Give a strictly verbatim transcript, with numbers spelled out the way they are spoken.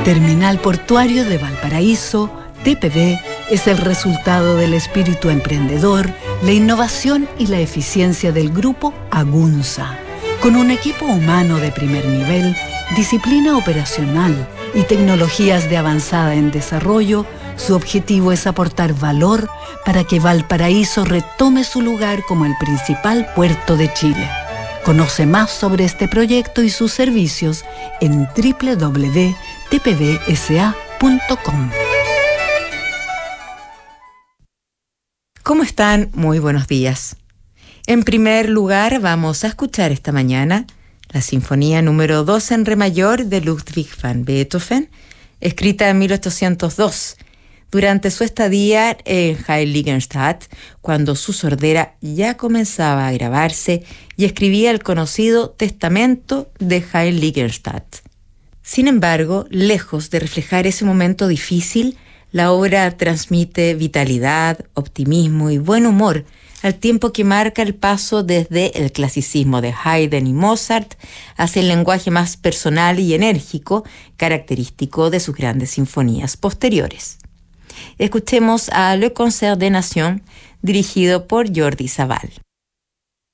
Terminal Portuario de Valparaíso, T P V, es el resultado del espíritu emprendedor, la innovación y la eficiencia del grupo Agunza. Con un equipo humano de primer nivel, disciplina operacional y tecnologías de avanzada en desarrollo, su objetivo es aportar valor para que Valparaíso retome su lugar como el principal puerto de Chile. Conoce más sobre este proyecto y sus servicios en doble u doble u doble u punto t p v s a punto com. ¿Cómo están? Muy buenos días. En primer lugar, vamos a escuchar esta mañana la Sinfonía número dos en Re mayor de Ludwig van Beethoven, escrita en mil ochocientos dos, durante su estadía en Heiligenstadt, cuando su sordera ya comenzaba a grabarse y escribía el conocido Testamento de Heiligenstadt. Sin embargo, lejos de reflejar ese momento difícil, la obra transmite vitalidad, optimismo y buen humor, al tiempo que marca el paso desde el clasicismo de Haydn y Mozart hacia el lenguaje más personal y enérgico, característico de sus grandes sinfonías posteriores. Escuchemos a Le Concert des Nations, dirigido por Jordi Savall.